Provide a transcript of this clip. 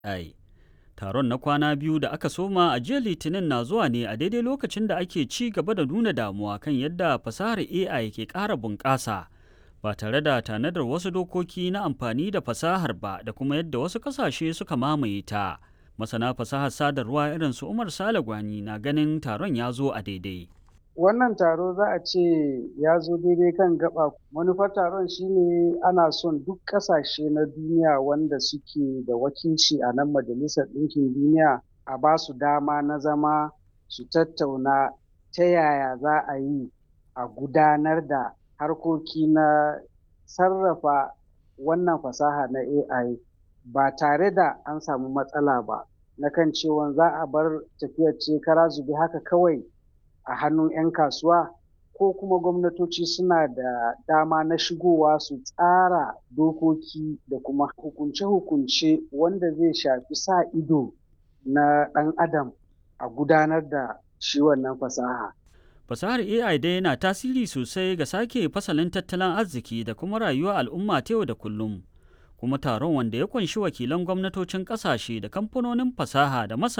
AI. Taron na kwana biyu da aka soma a jiya Litinin na zuwa ne a daidai lokacin da ake ci gaba da nuna damuwa kan yadda fasahar AI ke ƙara bunƙasa ba tare da tanadar wasu dokoki na amfani da fasahar ba da kuma yadda wasu ƙasashe suka mamaye ta. Masana fasahar sadarwa irin su Umar Sale Gwani na ganin taron ya zo a daidai. Wannan taro za a ce ya zo daidai kan gaba. Manufar taron shine ana son duk ƙasashe na duniya wanda suke da wakilci a nan Majalisar Ɗinkin Duniya a ba su dama na zama su tattauna ta yaya za a yi a gudanar da harkoki na sarrafa wannan fasaha na AI ba tare da an samu matsala ba, na kan cewa za a bar tafiyar ce kara zube haka kawai a hannun 'yan kasuwa, ko kuma gwamnatoci suna da dama na shigowa su tsara dokoki da kuma hukunce-hukunce wanda zai shafi sa ido na ɗan adam a gudanar da shi wannan fasaha. Fasahar AI dai yana tasiri sosai ga sake fasalin tattalin arziki da kuma rayuwar al'umma ta yau da kullum. Kuma taron, wanda ya kunshi wakilan gwamnatocin ƙasashe da kamfanonin fasaha da masana